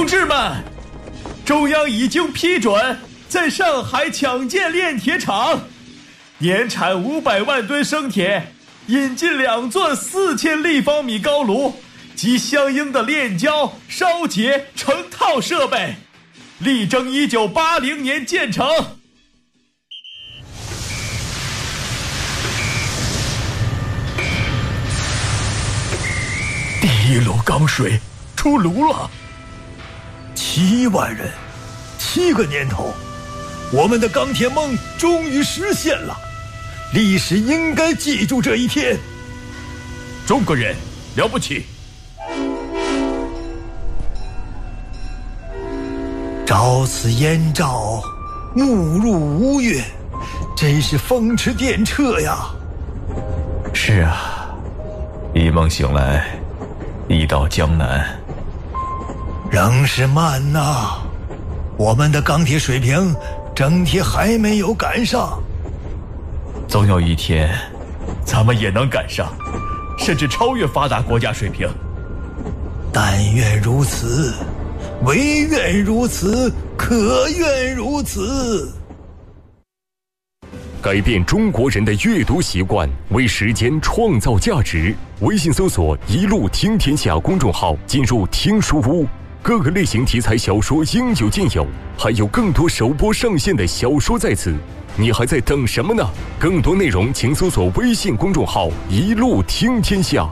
同志们，中央已经批准在上海抢建炼铁厂，年产500万吨生铁，引进2座4000立方米高炉及相应的炼焦、烧结、成套设备，力争1980年建成。第1炉钢水出炉了 ，7万人，7个年头，我们的钢铁梦终于实现了，历史应该记住这一天。 中国人了不起！ 朝此燕赵，暮入吴越，真是风驰电掣呀！ 是啊，一梦醒来，已到江南。 仍是慢呐，我们的钢铁水平整体还没有赶上。 总有一天，咱们也能赶上，甚至超越发达国家水平。 但愿如此，唯愿如此，可愿如此。 改变中国人的阅读习惯，为时间创造价值。微信搜索“一路听天下”公众号，进入听书屋，各个类型题材小说应有尽有，还有更多首播上线的小说在此，你还在等什么呢？更多内容请搜索微信公众号“一路听天下”。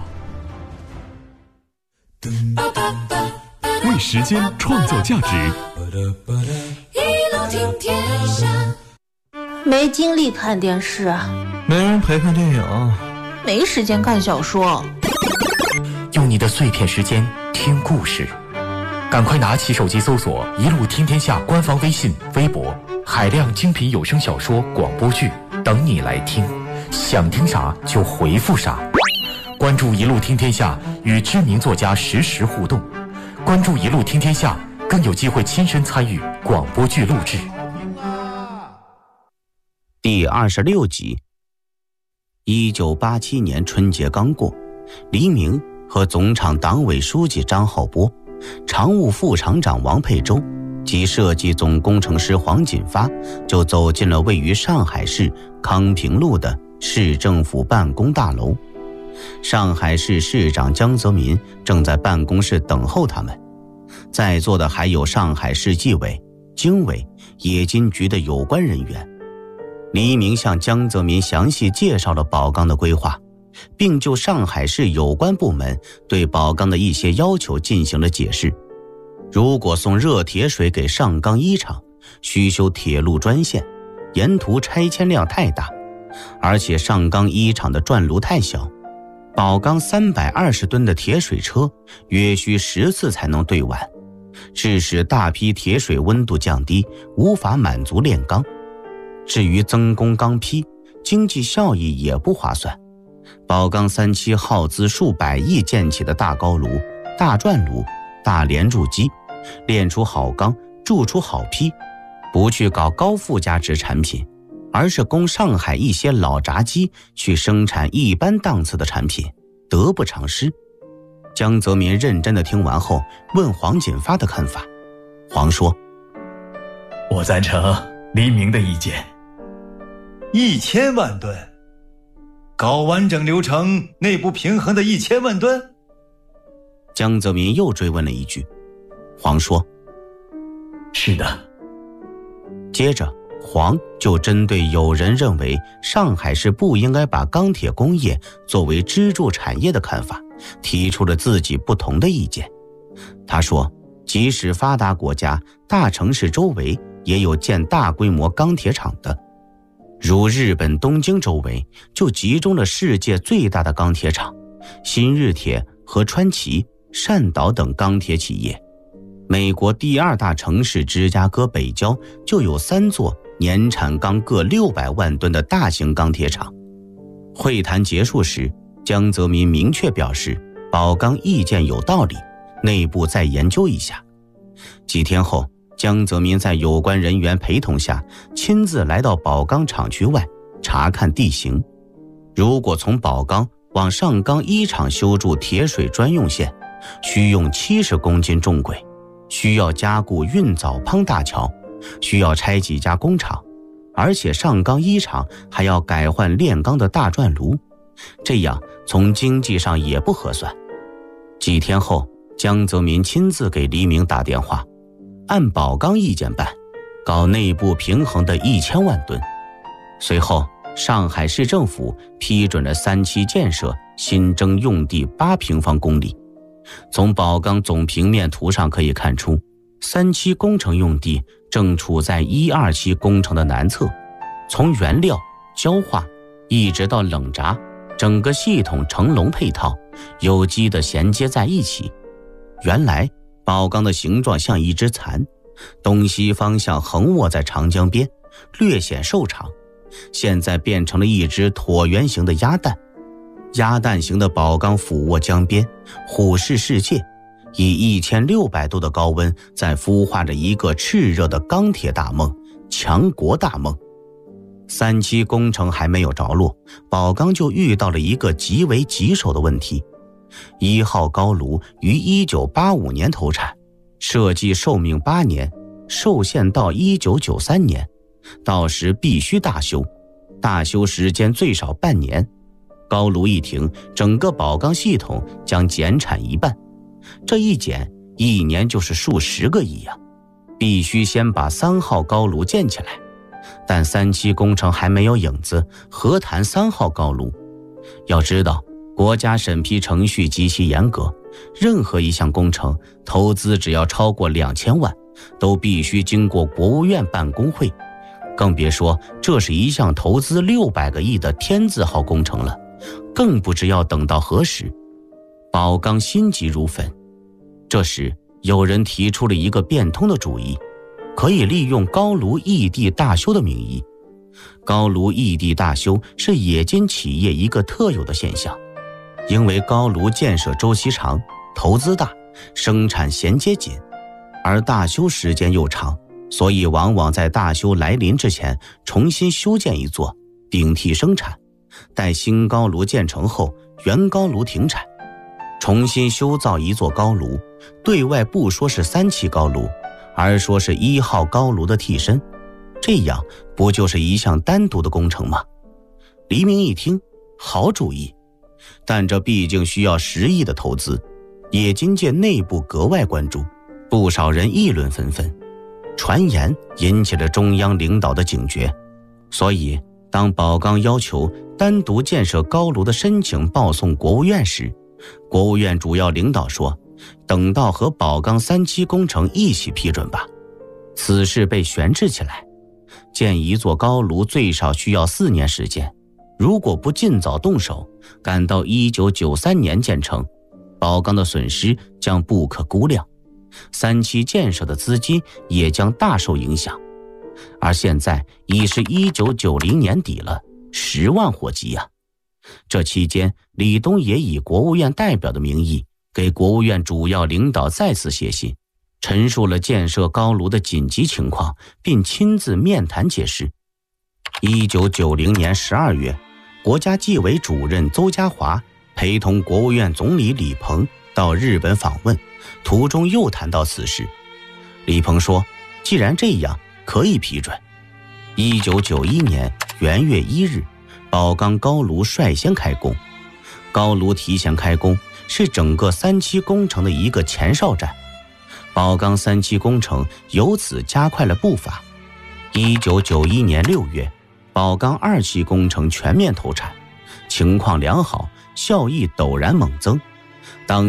为时间创造价值， 一路听天下。 没精力看电视， 没人陪看电影， 没时间看小说。 用你的碎片时间听故事，赶快拿起手机搜索“一路听天下”官方微信、微博，海量精品有声小说、广播剧等你来听，想听啥就回复啥。关注“一路听天下”，与知名作家实时互动。关注“一路听天下”，更有机会亲身参与广播剧录制。 第26集。1987年春节刚过，黎明和总厂党委书记张浩波、常务副厂长王佩洲及设计总工程师黄锦发就走进了位于上海市康平路的市政府办公大楼。上海市市长江泽民正在办公室等候他们，在座的还有上海市纪委、经委、冶金局的有关人员。黎明向江泽民详细介绍了宝钢的规划，并就上海市有关部门对宝钢的一些要求进行了解释。如果送热铁水给上钢一厂，需修铁路专线，沿途拆迁量太大，而且上钢一厂的转炉太小，宝钢320吨的铁水车约需10次才能兑完，致使大批铁水温度降低，无法满足炼钢。至于增工钢坯，经济效益也不划算。宝钢3期耗资数百亿建起的大高炉、大转炉、大连铸机，炼出好钢，铸出好坯，不去搞高附加值产品，而是供上海一些老闸机去生产一般档次的产品，得不偿失。江泽民认真地听完后，问黄锦发的看法。黄说： 我赞成黎明的意见。 1000万吨，搞完整流程，内部平衡的1000万吨。 江泽民又追问了一句。黄说： 是的。 接着黄就针对有人认为上海市不应该把钢铁工业作为支柱产业的看法，提出了自己不同的意见。他说，即使发达国家大城市周围也有建大规模钢铁厂的，如日本东京周围就集中了世界最大的钢铁厂，新日铁和川崎、汕岛等钢铁企业。美国第2大城市芝加哥北郊就有3座年产钢各600万吨的大型钢铁厂。会谈结束时，江泽民明确表示宝钢意见有道理，内部再研究一下。几天后，江泽民在有关人员陪同下，亲自来到宝钢厂区外查看地形。如果从宝钢往上钢一厂修筑铁水专用线，需用70公斤重轨， 需要加固运枣滂大桥，需要拆几家工厂，而且上钢一厂还要改换炼钢的大转炉，这样从经济上也不合算。几天后，江泽民亲自给黎明打电话，按宝钢意见办，搞内部平衡的1000万吨。随后上海市政府批准了3期建设新增用地8平方公里。从宝钢总平面图上可以看出，3期工程用地正处在1、2期工程的南侧，从原料、焦化一直到冷轧，整个系统成龙配套，有机的衔接在一起。原来宝钢的形状像一只蚕，东西方向横卧在长江边，略显瘦长，现在变成了一只椭圆形的鸭蛋。鸭蛋形的宝钢俯卧江边，虎视世界，以1600度的高温在孵化着一个炽热的钢铁大梦，强国大梦。3期工程还没有着落，宝钢就遇到了一个极为棘手的问题。1号高炉于1985年投产，设计寿命8年，受限到1993年，到时必须大修，大修时间最少半年。高炉一停，整个宝钢系统将减产1半，这一减1年就是数十个亿呀！必须先把3号高炉建起来，但3期工程还没有影子，何谈3号高炉？要知道，国家审批程序极其严格，任何一项工程投资只要超过2000万，都必须经过国务院办公会，更别说这是一项投资600个亿的天字号工程了，更不知要等到何时。宝钢心急如焚。这时有人提出了一个变通的主意，可以利用高炉异地大修的名义。高炉异地大修是冶金企业一个特有的现象，因为高炉建设周期长，投资大，生产衔接紧，而大修时间又长，所以往往在大修来临之前重新修建一座，顶替生产，待新高炉建成后，原高炉停产，重新修造一座高炉，对外不说是3期高炉，而说是1号高炉的替身，这样不就是一项单独的工程吗？黎明一听，好主意，但这毕竟需要10亿的投资，冶金界内部格外关注，不少人议论纷纷，传言引起了中央领导的警觉。所以当宝钢要求单独建设高炉的申请报送国务院时，国务院主要领导说，等到和宝钢3期工程一起批准吧。此事被悬置起来，建一座高炉最少需要4年时间，如果不尽早动手，赶到1993年建成，宝钢的损失将不可估量，3期建设的资金也将大受影响。而现在已是1990年底了，10万火急啊！这期间，李东也以国务院代表的名义给国务院主要领导再次写信，陈述了建设高炉的紧急情况，并亲自面谈解释。1990年12月，国家纪委主任邹家华陪同国务院总理李鹏到日本访问，途中又谈到此事。李鹏说，既然这样，可以批准。1991年元月1日，宝钢高炉率先开工。高炉提前开工是整个3期工程的一个前哨战，宝钢3期工程由此加快了步伐。1991年6月，宝钢2期工程全面投产，情况良好，效益陡然猛增。当